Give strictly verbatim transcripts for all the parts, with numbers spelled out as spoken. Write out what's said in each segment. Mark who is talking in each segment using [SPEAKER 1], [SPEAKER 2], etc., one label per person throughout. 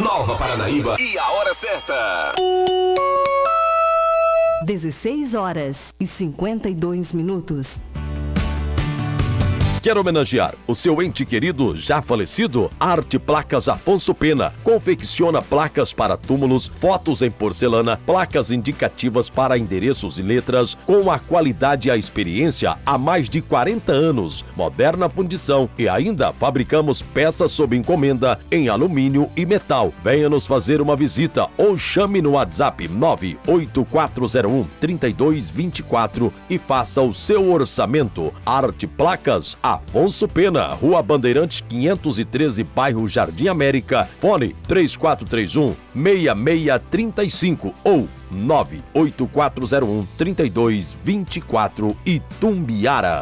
[SPEAKER 1] Nova Paranaíba e a hora certa.
[SPEAKER 2] dezesseis horas e cinquenta e dois minutos.
[SPEAKER 3] Quer homenagear o seu ente querido já falecido? Arte Placas Afonso Pena confecciona placas para túmulos, fotos em porcelana, placas indicativas para endereços e letras, com a qualidade e a experiência há mais de quarenta anos, moderna fundição e ainda fabricamos peças sob encomenda em alumínio e metal. Venha nos fazer uma visita ou chame no WhatsApp nove oito quatro zero um, três dois dois quatro e faça o seu orçamento. Arte Placas Afonso Pena, Rua Bandeirantes quinhentos e treze, bairro Jardim América, fone três quatro três um, seis seis três cinco ou nove oito quatro zero um, três dois dois quatro, Itumbiara.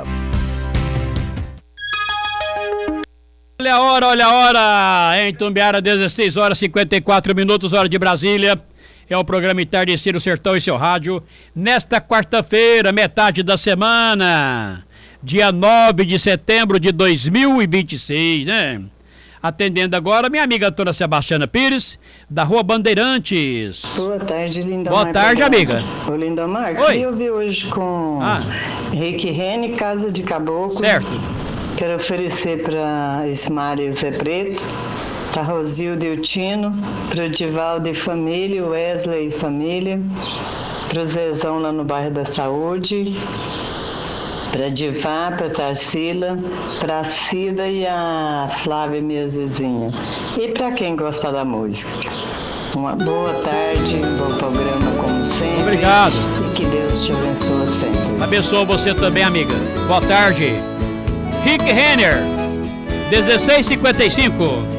[SPEAKER 4] Olha a hora, olha a hora, em Itumbiara, dezesseis horas e cinquenta e quatro minutos, hora de Brasília. É o programa Entardecer Sertão e seu rádio, nesta quarta-feira, metade da semana, dia nove de setembro de dois mil e vinte e seis, né? Atendendo agora minha amiga doutora Sebastiana Pires, da Rua Bandeirantes.
[SPEAKER 5] Boa tarde, Lindomar.
[SPEAKER 4] Boa tarde, amiga.
[SPEAKER 5] Ô, Lindomar,
[SPEAKER 4] Oi.
[SPEAKER 5] eu vi hoje com
[SPEAKER 4] Ah.
[SPEAKER 5] Rick Rene, Casa de Caboclo.
[SPEAKER 4] Certo.
[SPEAKER 5] Quero oferecer para Ismália Zé Preto, para Rosildo e o Tino, para o Divaldo e família, Wesley e família, para o Zezão lá no bairro da Saúde, para Divá, para Tarsila, para a Cida e a Flávia, minha vizinha. E para quem gosta da música. Uma boa tarde, um bom programa como sempre.
[SPEAKER 4] Obrigado.
[SPEAKER 5] E que Deus te abençoe sempre.
[SPEAKER 4] Abençoa você também, amiga. Boa tarde. Rick Renner, dezesseis e cinquenta e cinco.